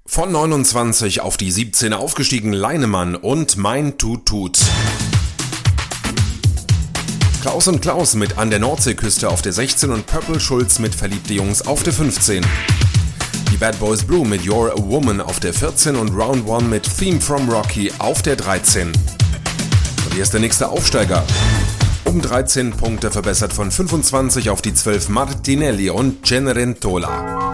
Von 29 auf die 17 aufgestiegen Leinemann und Mein Tut Tut. Klaus und Klaus mit An der Nordseeküste auf der 16 und Purple Schulz mit Verliebte Jungs auf der 15. Die Bad Boys Blue mit You're a Woman auf der 14 und Round One mit Theme from Rocky auf der 13. Und hier ist der nächste Aufsteiger. Um 13 Punkte verbessert von 25 auf die 12 Martinelli und Cenerentola.